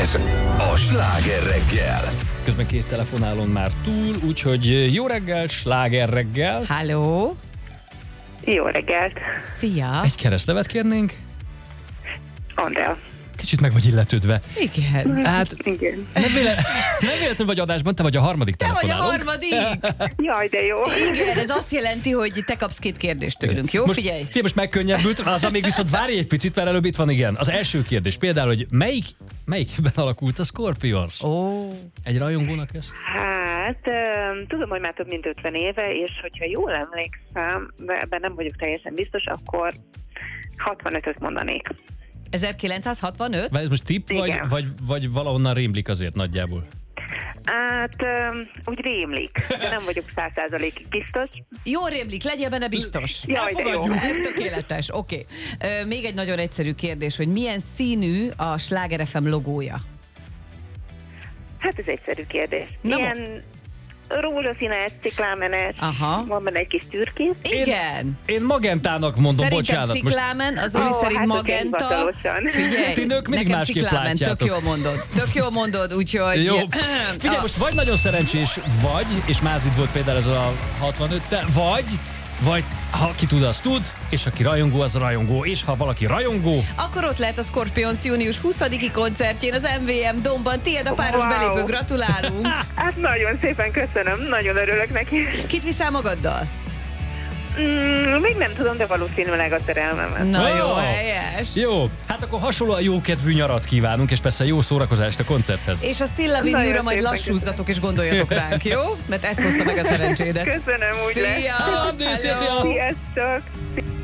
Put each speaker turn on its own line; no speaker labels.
Ez a Sláger reggel.
Közben 2 telefonálon már túl, úgyhogy jó reggel, Sláger reggel.
Halló!
Jó reggelt!
Szia!
Egy keresztnevet kérnénk?
Andrea.
Kicsit meg vagy illetődve.
Igen.
Hát
Igen.
nem véletlenül vagy adásban, te vagy a harmadik
Te vagy a
telefonálónk.
harmadik!
Jaj, de jó!
Igen, ez azt jelenti, hogy te kapsz 2 kérdést tőlünk, jó? Figyelj!
Most megkönnyebbült, az még viszont várj egy picit, mert előbb itt van, igen. Az első kérdés például, hogy melyikben alakult a Scorpions?
Ó,
Egy rajongónak ezt?
Hát, tudom, hogy már több mint 50 éve, és hogyha jól emlékszem, de ebben nem vagyok teljesen biztos, akkor 65-öt mondanék.
1965?
Ez most tipp,
Igen.
vagy valahonnan rémlik azért nagyjából?
Hát, úgy rémlik, de nem vagyok 100%-ig biztos.
Jó rémlik, legyél benne biztos.
Jaj, de jó!
Ez tökéletes, oké. Még egy nagyon egyszerű kérdés, hogy milyen színű a Sláger FM logója?
Hát ez egyszerű kérdés.
Na,
Ilyen rózsaszínes, ciklámenes,
Aha.
van benne egy kis türkisz.
Igen.
Én magentának mondom,
Szerintem
bocsánat.
ciklámen, az Zoli szerint
hát
magenta.
hivatalosan.
Figyelj,
Ti nők mindig
nekem
másképp
ciklámen, tök
látjátok.
jól mondod, úgyhogy...
Jó. Figyelj, most vagy nagyon szerencsés vagy, és Mázid volt például ez a 65-tel, vagy ha ki tud, az tud, és aki rajongó, az rajongó, és ha valaki rajongó,
Akkor ott lehet a Scorpions június 20-i koncertjén az MVM Domban. Tiéd a páros
Wow.
belépő, gratulálunk!
Hát nagyon szépen köszönöm, nagyon örülök neki.
Kit viszel magaddal?
Még nem tudom, de valószínűleg a szerelmemet.
Na
Ó.
jó, helyes!
jó, hát akkor hasonlóan jókedvű nyarat kívánunk, és persze jó szórakozást a koncerthez.
És a Stilla
Nagyon
Vinnyúra majd
szépen
lassúzzatok és gondoljatok ránk, jó? Mert ezt hozta meg a szerencsédet.
Köszönöm, úgy lesz.
Szia!
Szia, szia, szia!
Hello.
Sziasztok!